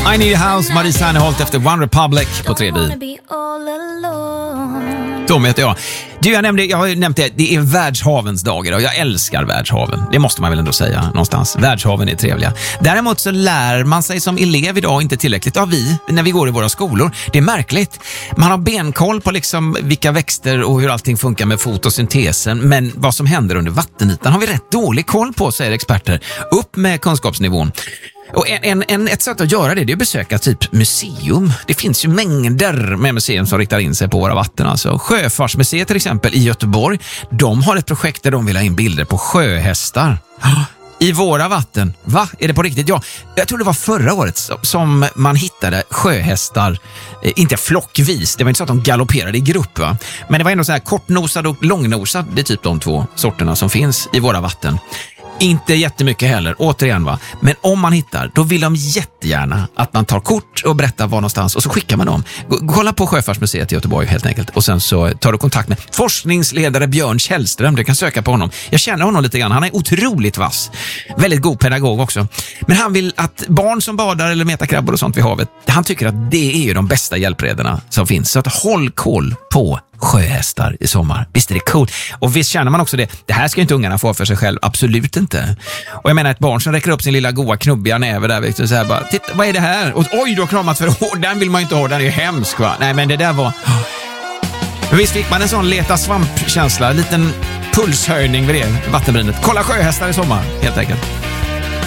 I Need a House, Marie Serneholt efter One Republic på 3B. Tommy heter jag. Du, jag har ju nämnt det är världshavens dag idag. Jag älskar världshaven. Det måste man väl ändå säga någonstans. Världshaven är trevliga. Däremot så lär man sig som elev idag inte tillräckligt av när vi går i våra skolor. Det är märkligt. Man har benkoll på liksom vilka växter och hur allting funkar med fotosyntesen. Men vad som händer under vattenytan har vi rätt dålig koll på, säger experter. Upp med kunskapsnivån. Och ett sätt att göra det är att besöka typ museum. Det finns ju mängder med museum som riktar in sig på våra vatten. Alltså. Sjöfartsmuseet till exempel i Göteborg, de har ett projekt där de vill ha in bilder på sjöhästar. I våra vatten. Va? Är det på riktigt? Ja, jag tror det var förra året som man hittade sjöhästar, inte flockvis, det var inte så att de galopperade i grupp, va? Men det var ändå så här kortnosad och långnosad, det är typ de två sorterna som finns i våra vatten. Inte jättemycket heller, återigen va. Men om man hittar, då vill de jättegärna att man tar kort och berättar var någonstans och så skickar man dem. Kolla på Sjöfartsmuseet i Göteborg helt enkelt. Och sen så tar du kontakt med forskningsledare Björn Källström. Du kan söka på honom. Jag känner honom lite grann. Han är otroligt vass. Väldigt god pedagog också. Men han vill att barn som badar eller metar krabbor och sånt vid havet, han tycker att det är ju de bästa hjälpredorna som finns. Så att håll koll på sjöhästar i sommar. Visst är det coolt? Och visst känner man också det. Det här ska ju inte ungarna få för sig själv. Absolut inte. Och jag menar ett barn som räcker upp sin lilla goa knubbiga näve där, vet du, så här bara, titta, vad är det här? Och oj, du har kramat för hård. Den vill man ju inte ha, den är ju hemsk va? Nej, men det där var... Men visst fick man en sån leta svampkänsla, en liten pulshöjning vid det vattenbrynet. Kolla sjöhästar i sommar, helt enkelt.